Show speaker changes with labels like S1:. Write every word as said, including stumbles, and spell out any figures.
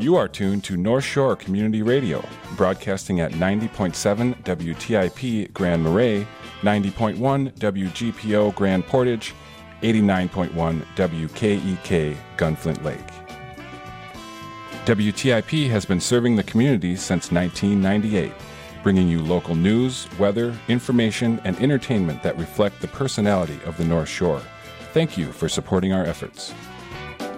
S1: You are tuned to North Shore Community Radio, broadcasting at ninety point seven W T I P Grand Marais, ninety point one W G P O Grand Portage, eighty-nine point one W K E K Gunflint Lake. W T I P has been serving the community since nineteen ninety-eight, bringing you local news, weather, information, and entertainment that reflect the personality of the North Shore. Thank you for supporting our efforts.